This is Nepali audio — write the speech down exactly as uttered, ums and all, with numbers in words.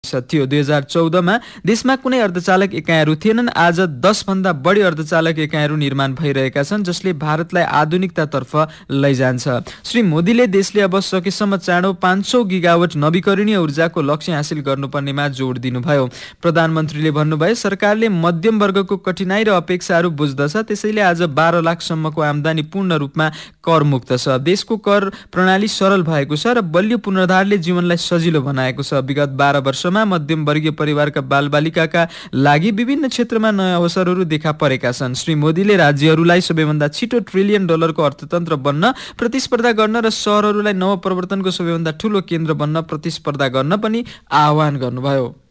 थियो। दुई हजार चौधमा देशमा कुनै अर्धचालक एकाइहरू थिएनन्। आज दस भन्दा बढी अर्धचालक एकाइहरू निर्माण भइरहेका छन्, जसले भारतलाई आधुनिकतातर्फ लैजान्छ। श्री मोदीले देशले अब सकेसम्म चाँडो पाँच सौ गिगावट नवीकरणीय ऊर्जाको लक्ष्य हासिल गर्नुपर्नेमा जोड दिनुभयो। प्रधानमन्त्रीले भन्नुभयो, सरकारले मध्यम वर्गको कठिनाई र अपेक्षाहरू बुझ्दछ, त्यसैले आज बाह्र लाखसम्मको आमदानी पूर्ण रूपमा करमुक्त छ। देशको कर प्रणाली सरल भएको छ र बलियो पुनर्धारले जीवनलाई सजिलो बनाएको छ। विगत बाह्र वर्षमा मध्यम वर्गीय परिवारका बालबालिकाका लागि विभिन्न क्षेत्रमा नयाँ अवसरहरू देखा परेका छन्। श्री मोदीले राज्यहरूलाई सबैभन्दा छिटो ट्रिलियन डलरको अर्थतन्त्र बन्न प्रतिस्पर्धा गर्न र शहरहरूलाई नवप्रवर्तनको सबैभन्दा ठूलो केन्द्र बन्न प्रतिस्पर्धा गर्न पनि आह्वान गर्नुभयो।